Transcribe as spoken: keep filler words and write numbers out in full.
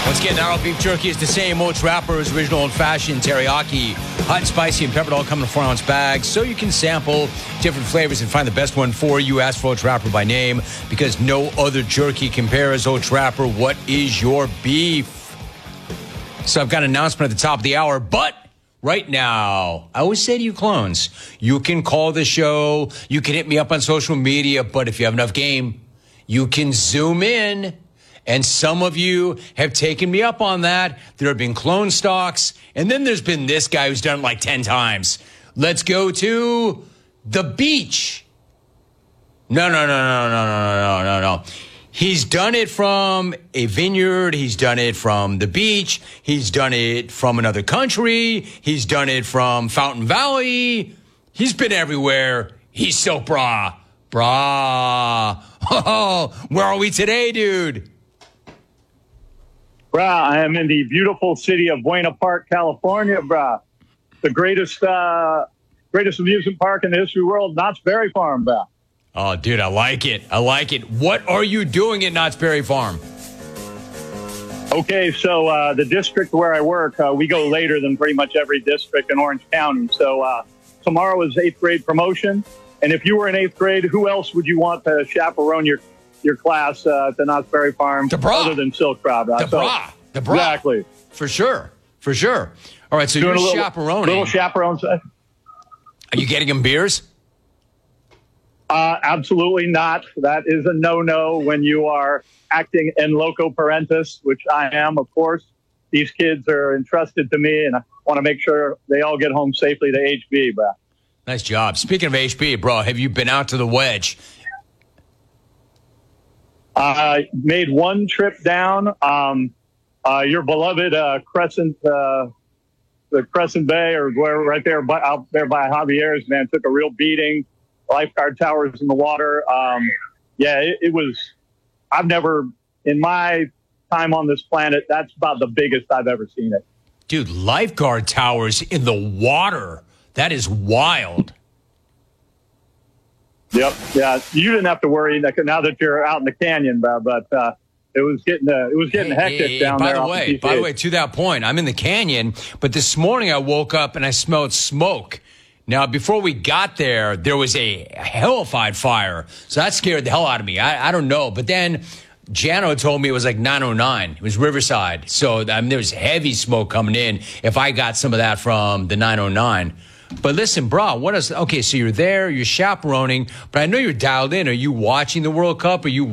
Once again, Narrow Beef Jerky is the same old Trappers, original old-fashioned teriyaki, hot and spicy and peppered, all come in four-ounce bags, so you can sample different flavors and find the best one for you. Ask for Old Trapper by name, because no other jerky compares. Old Trapper, what is your beef? So I've got an announcement at the top of the hour, but right now, I always say to you clones, you can call the show, you can hit me up on social media, but if you have enough game, you can zoom in. And some of you have taken me up on that. There have been clone stocks. And then there's been this guy who's done it like ten times. Let's go to the beach. No, no, no, no, no, no, no, no, no. He's done it from a vineyard. He's done it from the beach. He's done it from another country. He's done it from Fountain Valley. He's been everywhere. He's so brah. Brah. Oh, where are we today, dude? Brah, I am in the beautiful city of Buena Park, California, brah. The greatest uh, greatest amusement park in the history of the world, Knott's Berry Farm, brah. Oh, dude, I like it. I like it. What are you doing at Knott's Berry Farm? Okay, so uh, the district where I work, uh, we go later than pretty much every district in Orange County. So uh, tomorrow is eighth grade promotion. And if you were in eighth grade, who else would you want to chaperone your your class uh, at the Knott's Berry Farm other than Silk Crowd? The bra. So, the bra. Exactly. For sure. For sure. All right, so Doing you're a little, chaperoning. Little chaperone. Are you getting them beers? Uh, absolutely not. That is a no-no when you are acting in loco parentis, which I am, of course. These kids are entrusted to me, and I want to make sure they all get home safely to H B, bro. Nice job. Speaking of H B, bro, have you been out to the Wedge? I uh, made one trip down. Um, uh, your beloved uh, Crescent, uh, the Crescent Bay, or where right there by, out there by Javier's, man, took a real beating. Lifeguard towers in the water. Um, yeah, it, it was. I've never, in my time on this planet, that's about the biggest I've ever seen it. Dude, lifeguard towers in the water. That is wild. Yep. Yeah. You didn't have to worry now that you're out in the canyon, but, but uh, it was getting uh, it was getting hey, hectic hey, down by there. The way, by the way, to that point, I'm in the canyon, but this morning I woke up and I smelled smoke. Now, before we got there, there was a hellified fire, so that scared the hell out of me. I, I don't know, but then Jano told me it was like nine oh nine. It was Riverside, so I mean, there was heavy smoke coming in. If I got some of that from the nine oh nine. But listen, bro, what is, okay, so you're there, you're chaperoning, but I know you're dialed in. Are you watching the World Cup? Are you